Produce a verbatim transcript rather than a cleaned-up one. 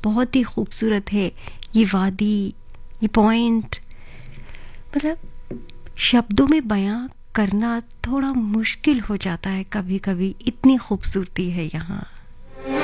बहुत ही खूबसूरत है ये वादी, ये पॉइंट। मतलब शब्दों में बयां करना थोड़ा मुश्किल हो जाता है कभी कभी, इतनी खूबसूरती है यहाँ।